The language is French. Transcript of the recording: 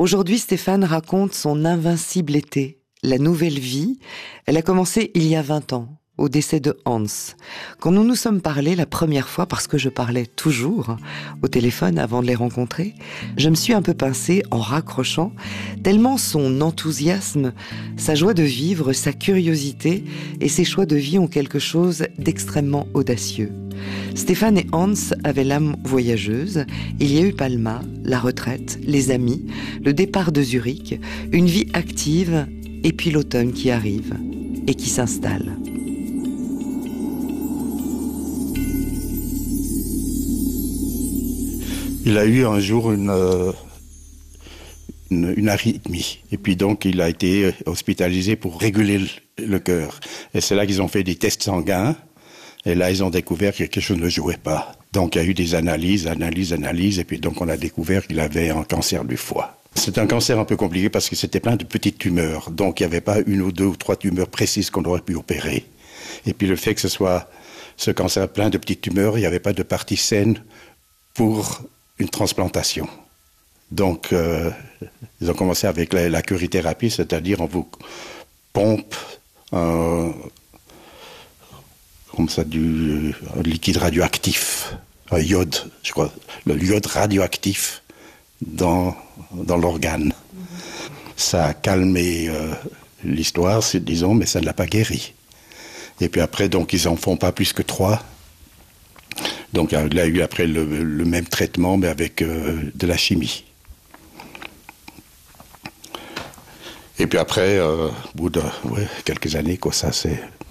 Aujourd'hui, Stéphane raconte son invincible été, la nouvelle vie. Elle a commencé il y a 20 ans, au décès de Hans. Quand nous nous sommes parlé la première fois, parce que je parlais toujours au téléphone avant de les rencontrer, je me suis un peu pincée en raccrochant, tellement son enthousiasme, sa joie de vivre, sa curiosité et ses choix de vie ont quelque chose d'extrêmement audacieux. Stéphane et Hans avaient l'âme voyageuse. Il y a eu Palma, la retraite, les amis, le départ de Zurich, une vie active et puis l'automne qui arrive et qui s'installe. Il a eu un jour une arythmie. Et puis donc, il a été hospitalisé pour réguler le cœur. Et c'est là qu'ils ont fait des tests sanguins. Et là, ils ont découvert que quelque chose ne jouait pas. Donc, il y a eu des analyses. Et puis donc, on a découvert qu'il avait un cancer du foie. C'est un cancer un peu compliqué parce que c'était plein de petites tumeurs. Donc, il n'y avait pas une ou deux ou trois tumeurs précises qu'on aurait pu opérer. Et puis, le fait que ce soit ce cancer plein de petites tumeurs, il n'y avait pas de partie saine pour une transplantation. Donc, ils ont commencé avec la curithérapie, c'est-à-dire on vous pompe comme ça du liquide radioactif, un iode, je crois, le iode radioactif dans l'organe. Ça a calmé l'histoire, disons, mais ça ne l'a pas guéri. Et puis après, donc, ils n'en font pas plus que 3. Donc, il a eu après le même traitement, mais avec de la chimie. Et puis après, au bout de quelques années, quoi, ça s'est